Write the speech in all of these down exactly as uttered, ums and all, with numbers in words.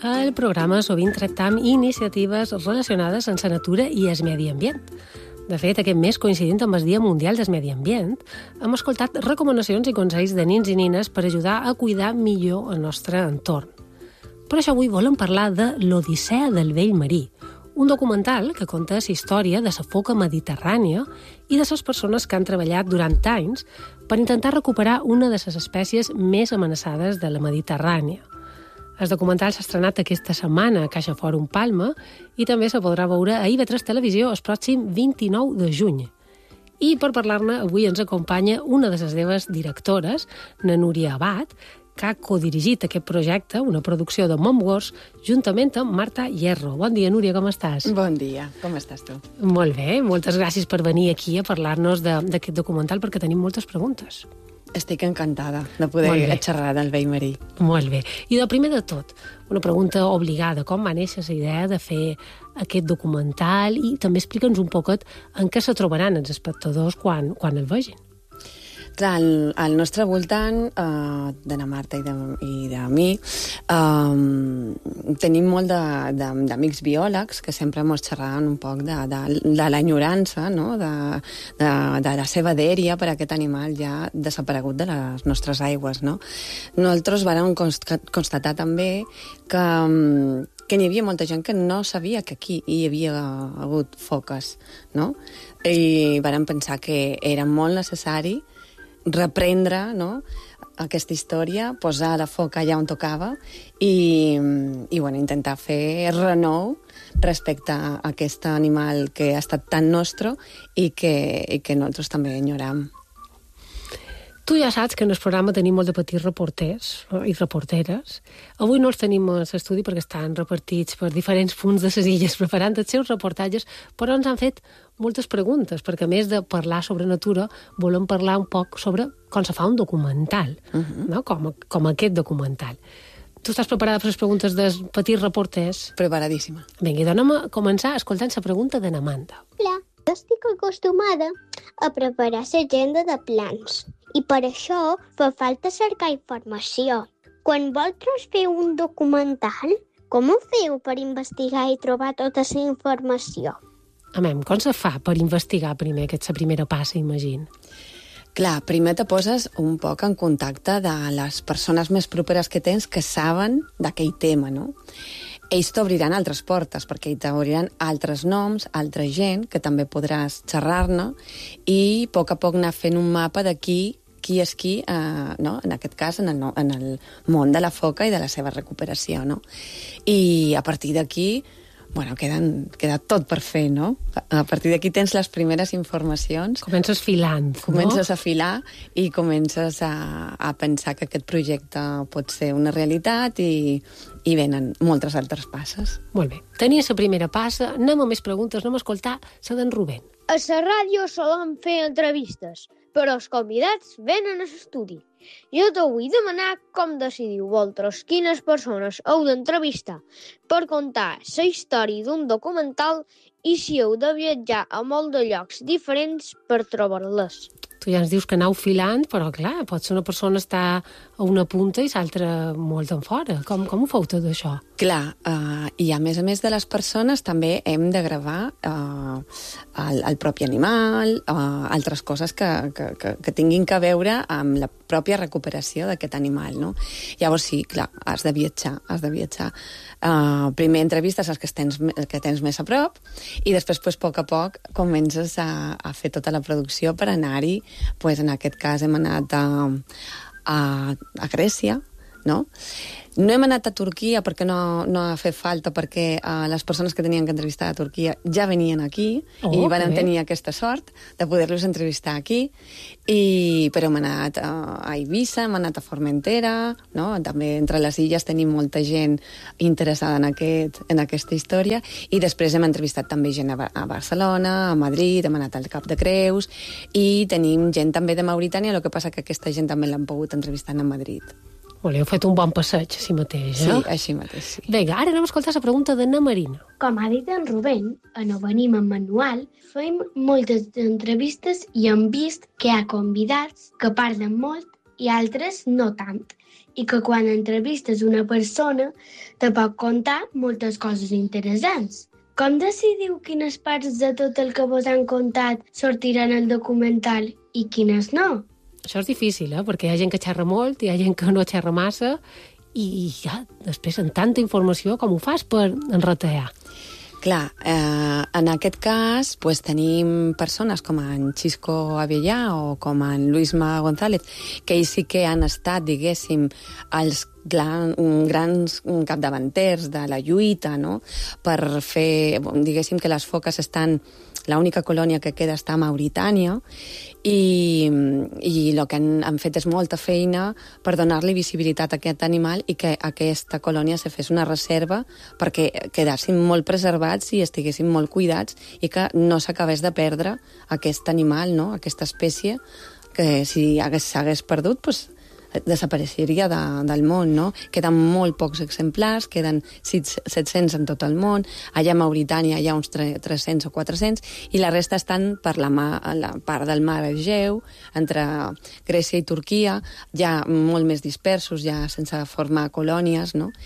Al programa sovint tractam iniciatives relacionades amb la natura i el medi ambient. De fet, aquest mes, coincidint amb el Dia Mundial del Medi Ambient, hem escoltat recomanacions i consells de nins i nines per ajudar a cuidar millor el nostre entorn. Per això avui volem parlar de l'Odissea del vell marí, un documental que conta la història de la foca mediterrània i de les persones que han treballat durant anys per intentar recuperar una de les espècies més amenaçades de la Mediterrània. El documental s'ha estrenat aquesta setmana a Caixa Fòrum Palma i també se podrà veure a I V tres Televisió el pròxim vint-i-nou de juny. I per parlar-ne, avui ens acompanya una de les seves directores, na Núria Abad, que ha codirigit aquest projecte, una producció de Momworks, juntament amb Marta Hierro. Bon dia, Núria, com estàs? Bon dia, com estàs tu? Molt bé, moltes gràcies per venir aquí a parlar-nos d'aquest documental, perquè tenim moltes preguntes. Estic encantada de poder xerrar del vell marí. Molt bé. I del primer de tot, una pregunta obligada. Com va néixer la idea de fer aquest documental? I també explica'ns un poquet en què se trobaran els espectadors quan, quan el vegin. Clar, al, al nostre voltant, eh, de la Marta i de, i de mi, eh, tenim molt d'amics biòlegs que sempre ens xerraven un poc de, de, de l'enyorança, no? de, de, de la seva dèria per a aquest animal ja desaparegut de les nostres aigües. No? Nosaltres vàrem constatar també que, que n'hi havia molta gent que no sabia que aquí hi havia hagut foques, no? I vàrem pensar que era molt necessari reprendre, no?, aquesta història, posar la foca allà on tocava i, i bueno, intentar fer renou respecte a aquest animal que ha estat tan nostre i que, i que nosaltres també enyoram. Tu ja saps que en el programa tenim molt de petits reporters i reporteres. Avui no els tenim a l'estudi perquè estan repartits per diferents punts de les illes preparant els seus reportatges, però ens han fet moltes preguntes, perquè a més de parlar sobre natura, volem parlar un poc sobre com se fa un documental, uh-huh. no? com, com aquest documental. Tu estàs preparada per les preguntes dels petits reporters? Preparadíssima. Vinga, donem a començar escoltant la pregunta de n'Amanda. Clar, estic acostumada a preparar l'agenda de plans i per això fa falta cercar informació. Quan vosaltres feu un documental, com ho feu per investigar i trobar tota la informació? Amem, com se fa per investigar primer, que és la primera passa, imagino? Clar, primer te poses un poc en contacte de les persones més properes que tens que saben d'aquell tema, no? Ells t'obriran altres portes, perquè t'obriran altres noms, altra gent, que també podràs xerrar-ne, i a poc a poc anar fent un mapa de qui, qui és qui, eh, no? En aquest cas, en el, en el món de la foca i de la seva recuperació, no? I a partir d'aquí, bueno, queden, queda tot per fer, no? A partir d'aquí tens les primeres informacions. Comences filant, no? Comences a filar i comences a, a pensar que aquest projecte pot ser una realitat i, i venen moltes altres passes. Molt bé. Tenia la primera passa, anem a més preguntes, anem a escoltar la d'en Rubén. A la ràdio solen fer entrevistes, però els convidats venen a l'estudi. Jo te vull demanar com decidiu vosaltres quines persones heu d'entrevistar per contar la història d'un documental i si heu de viatjar a molt de llocs diferents per trobar-les. Tu ja ens dius que aneu filant, però clar, pot ser una persona estar a una punta i l'altra molt en fora. Com, com ho feu tot això? Clar, uh, i a més a més de les persones també hem de gravar uh, el, el propi animal, uh, altres coses que, que, que, que tinguin que veure amb la pròpia recuperació d'aquest animal, no? Llavors sí, clar, has de viatjar, has de viatjar. Uh, primer entrevistes els que tens, que tens més a prop i després, pues, a poc a poc, comences a, a fer tota la producció per anar-hi. Pues, en aquest cas hem anat a, a, a Grècia, no? No hem anat a Turquia perquè no, no ha fet falta, perquè uh, les persones que tenien que entrevistar a Turquia ja venien aquí, oh, i vam okay. tenir aquesta sort de poder-los entrevistar aquí, i, però hem anat a, a Eivissa, hem anat a Formentera, no? També entre les illes tenim molta gent interessada en, aquest, en aquesta història, i després hem entrevistat també gent a, a Barcelona, a Madrid, hem anat al Cap de Creus, i tenim gent també de Mauritània, el que passa que aquesta gent també l'han pogut entrevistar a Madrid. Molt bé, heu fet un bon passeig, així mateix, eh? Sí, així mateix, sí. Vinga, ara anem a escoltar la pregunta d'Anna Marina. Com ha dit en Rubén, en Venim en Manual fem moltes entrevistes i hem vist que hi ha convidats que parlen molt i altres no tant. I que quan entrevistes una persona te pot contar moltes coses interessants. Com decidiu quines parts de tot el que vos han contat sortiran al documental i quines no? Això és difícil, eh? Perquè hi ha gent que xerra molt, hi ha gent que no xerra massa, i ja, després, amb tanta informació, com ho fas per enretear? Clar, eh, en aquest cas pues, tenim persones com en Xisco Avellà o com en Luisma González, que ells sí que han estat, diguéssim, els gran, grans capdavanters de la lluita, no?, per fer, diguéssim, que les foques estan... L'única colònia que queda està a Mauritània i, i el que han, han fet és molta feina per donar-li visibilitat a aquest animal i que aquesta colònia se fes una reserva perquè quedassin molt preservats i estiguessin molt cuidats i que no s'acabés de perdre aquest animal, no?, aquesta espècie, que si s'hagués perdut, doncs, desapareixeria de, del món, no? Queden molt pocs exemplars, queden set-cents en tot el món, allà a Mauritània hi ha uns tres-cents o quatre-cents, i la resta estan per la, mar, la part del mar Egeu, entre Grècia i Turquia, ja molt més dispersos, ja sense formar colònies, no?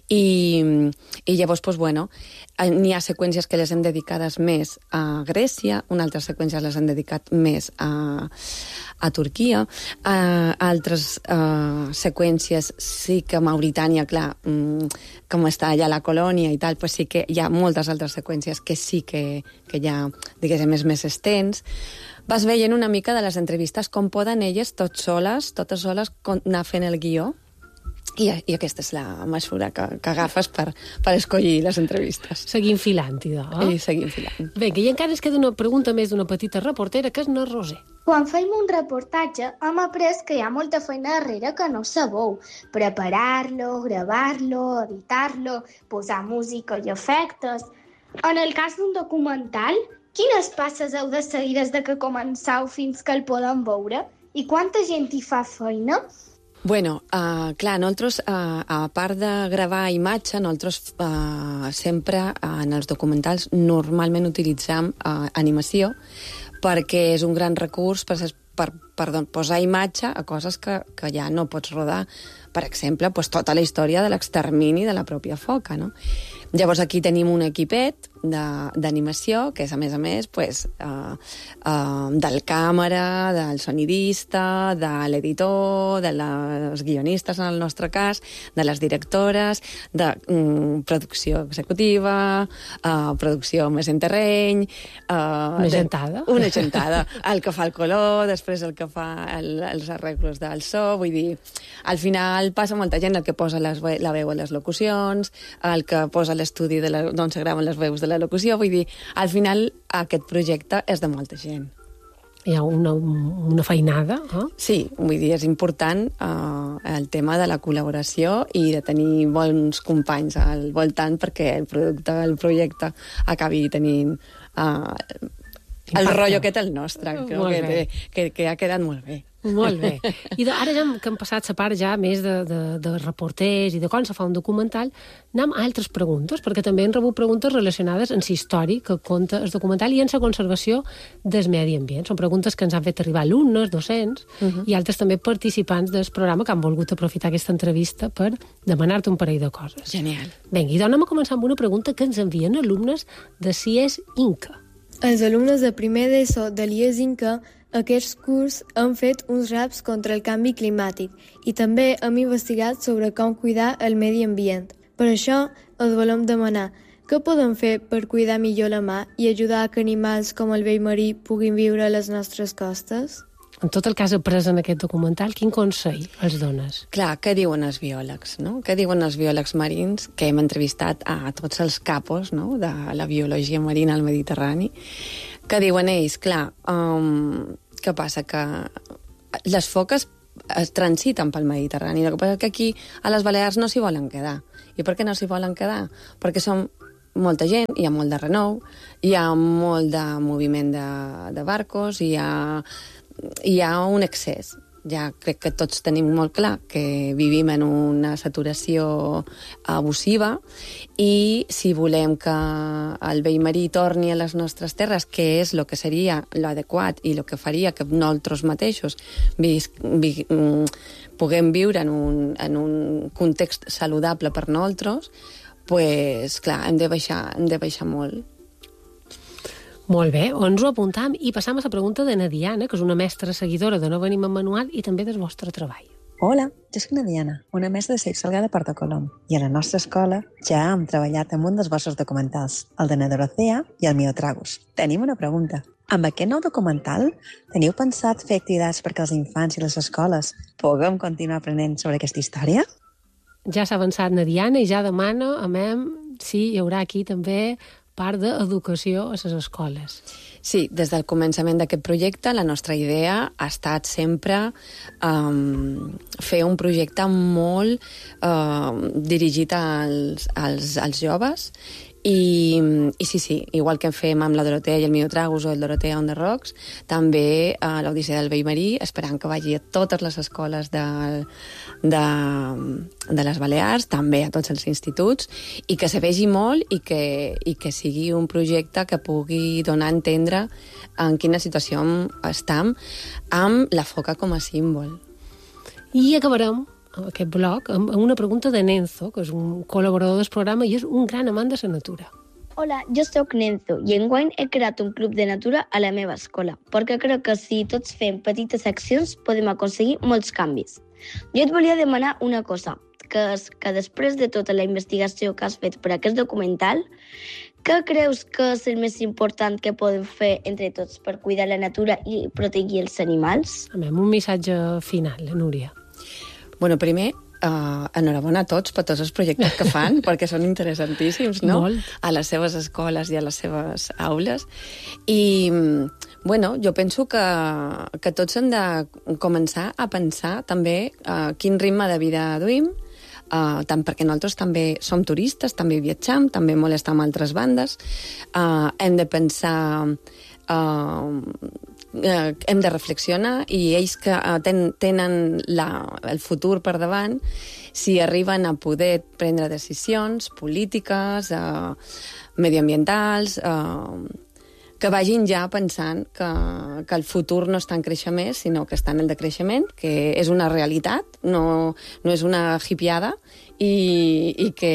I, i llavors, doncs, bueno, n'hi ha seqüències que les hem dedicades més a Grècia, una altra seqüència les hem dedicat més a, a Turquia, a altres uh, seqüències sí que a Mauritània, clar, um, com està allà la colònia i tal, pues sí que hi ha moltes altres seqüències que sí que, que ja, diguéssim, és més extens. Vas veient una mica de les entrevistes com poden elles, tot soles, totes soles, anar fent el guió. I, i aquesta és la mesura que, que agafes per, per escollir les entrevistes. Seguim filant, idò. Eh? I seguim filant. Bé, que i encara es queda una pregunta més d'una petita reportera, que és na Roser. Quan feim un reportatge, hem après que hi ha molta feina darrere que no sabeu. Preparar-lo, gravar-lo, editar-lo, posar música i efectes. En el cas d'un documental, quines passes heu de seguir des de que començau fins que el podem veure? I quanta gent hi fa feina? Bueno, uh, clar, nosaltres, uh, a part de gravar imatge, nosaltres uh, sempre uh, en els documentals normalment utilitzam uh, animació perquè és un gran recurs per, per, per posar imatge a coses que, que ja no pots rodar. Per exemple, pues, tota la història de l'extermini de la pròpia foca, no? Llavors aquí tenim un equipet d'animació, que és, a més a més, pues, uh, uh, del càmera, del sonidista, de l'editor, de les guionistes, en el nostre cas, de les directores, de um, producció executiva, uh, producció més en terreny... Uh, una gentada. De, una gentada. El que fa el color, després el que fa el, els arreglos del so, vull dir, al final passa molta gent, el que posa les, la veu a les locucions, el que posa l'estudi d'on se graven les veus de la locució, vull dir, al final aquest projecte és de molta gent. Hi ha una, una feinada, eh? Sí, vull dir, és important uh, el tema de la col·laboració i de tenir bons companys al voltant perquè el producte, el projecte acabi tenint uh, el rotllo que té el nostre, que, que, que, que ha quedat molt bé. Molt bé. I de, ara ja que hem passat la part ja més de, de, de reporters i de com se fa un documental, anem a altres preguntes, perquè també hem rebut preguntes relacionades amb la història que conta el documental i amb la conservació del medi ambient. Són preguntes que ens han fet arribar alumnes, docents, uh-huh. i altres també participants del programa que han volgut aprofitar aquesta entrevista per demanar-te un parell de coses. Genial. Vinga, i doncs anem a començar amb una pregunta que ens envien alumnes de C I E S Inca. Els alumnes de primer d'ESO de l'I E S Inca aquest curs han fet uns raps contra el canvi climàtic i també hem investigat sobre com cuidar el medi ambient. Per això els volem demanar què podem fer per cuidar millor la mar i ajudar a que animals com el vell marí puguin viure a les nostres costes? En tot el cas après en aquest documental, quin consell els dones? Clar, què diuen els biòlegs, no? Què diuen els biòlegs marins, que hem entrevistat a tots els capos, no?, de la biologia marina al Mediterrani? Què diuen ells? Clar, um, què passa? Que les foques es transiten pel Mediterrani. El que passa que aquí, a les Balears, no s'hi volen quedar. I per què no s'hi volen quedar? Perquè som molta gent, hi ha molt de renou, hi ha molt de moviment de, de barcos, hi ha... hi ha un excés. ja crec que tots tenim molt clar que vivim en una saturació abusiva i si volem que el vell marí torni a les nostres terres, que és el que seria l'adequat i el que faria que nosaltres mateixos vis, vi, puguem viure en un, en un context saludable per nosaltres, pues, clar, hem de baixar, hem de baixar molt. Molt bé, ens ho apuntam i passam a la pregunta de na Diana, que és una mestra seguidora de No Venim en Manual i també del vostre treball. Hola, jo soc na Diana, una mestra de Seix Salgà de Porta Colom, i a la nostra escola ja hem treballat amb un dels vostres documentals, el de na Dorothea i el Miotragus. Tenim una pregunta. Amb aquest nou documental teniu pensat fer activitats perquè els infants i les escoles puguem continuar aprenent sobre aquesta història? Ja s'ha avançat na Diana i ja demana a mem si hi haurà aquí també part d'educació a les escoles. Sí, des del començament d'aquest projecte la nostra idea ha estat sempre um, fer un projecte molt uh, dirigit als, als, als joves i, i sí, sí, igual que fem amb la Dorothea i el Miotragus o el Dorothea on the Rocks, també a l'Odissea del Vell Marí, esperant que vagi a totes les escoles de, de, de les Balears, també a tots els instituts, i que se vegi molt i que, i que sigui un projecte que pugui donar a entendre en quina situació estem amb la foca com a símbol. I acabarem aquest bloc amb una pregunta de Nenzo, que és un col·laborador del programa i és un gran amant de la natura. Hola, jo soc Nenzo i enguany he creat un club de natura a la meva escola, perquè crec que si tots fem petites accions podem aconseguir molts canvis. Jo et volia demanar una cosa, que és que després de tota la investigació que has fet per aquest documental, què creus que és el més important que podem fer entre tots per cuidar la natura i protegir els animals? Un missatge final, Núria. Bueno, primer, uh, enhorabona a tots per tots els projectes que fan, perquè són interessantíssims, no? Molt. A les seves escoles i a les seves aules. I, bueno, jo penso que, que tots hem de començar a pensar també uh, quin ritme de vida duim, uh, tant perquè nosaltres també som turistes, també viatjam, també molestem altres bandes, uh, hem de pensar... Uh, eh, hem de reflexionar i ells que eh, ten, tenen la, el futur per davant, si arriben a poder prendre decisions polítiques, eh, mediambientals, eh, que vagin ja pensant que, que el futur no està en creixement, sinó que està en el decreixement, que és una realitat, no, no és una hipiada, i, i que...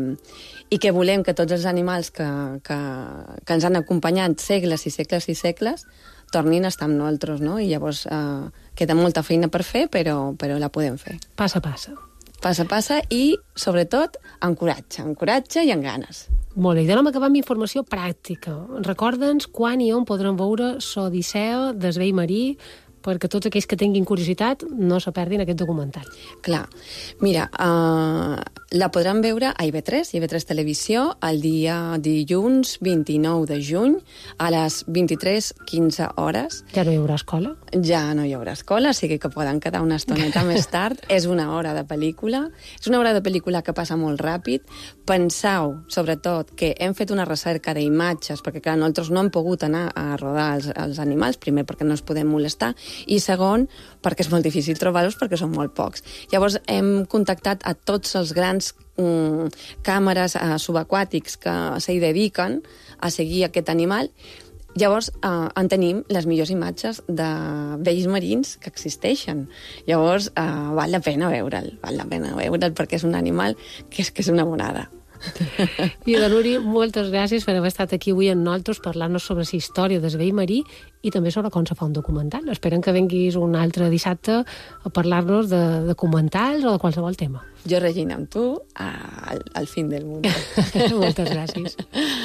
i que volem que tots els animals que, que, que ens han acompanyat segles i segles i segles tornin a estar amb nosaltres, no? I llavors eh, queda molta feina per fer, però, però la podem fer. Passa, passa. Passa, passa i, sobretot, amb coratge, amb coratge i amb ganes. Molt bé, i anem acabar amb informació pràctica. Recorda'ns quan i on podrem veure l'Odissea del Vell Marí, perquè tots aquells que tinguin curiositat no se perdin aquest documental. Clar. Mira, uh, la podran veure a I V tres, I V tres Televisió, el dia dilluns vint-i-nou de juny, a les vint-i-tres quinze hores. Ja no hi haurà escola? Ja no hi haurà escola, o sigui que poden quedar una estoneta més tard. És una hora de pel·lícula. És una hora de pel·lícula que passa molt ràpid. Penseu, sobretot, que hem fet una recerca d'imatges, perquè clar, nosaltres no hem pogut anar a rodar els, els animals, primer perquè no els podem molestar, i segon, perquè és molt difícil trobar-los perquè són molt pocs. Llavors hem contactat a tots els grans um, càmeres uh, subaquàtics que s'hi dediquen a seguir aquest animal. Llavors uh, en tenim les millors imatges de vells marins que existeixen. Llavors uh, val la pena veure'l, val la pena veure'l perquè és un animal que és, que és una monada. I de Núri, moltes gràcies per haver estat aquí avui amb nosaltres parlant-nos sobre la història del Vell Marí i també sobre com se fa un documental. Esperem que venguis un altre dissabte a parlar-nos de documentals o de qualsevol tema. Jo, Regina, amb tu, al, al fin del món. Moltes gràcies.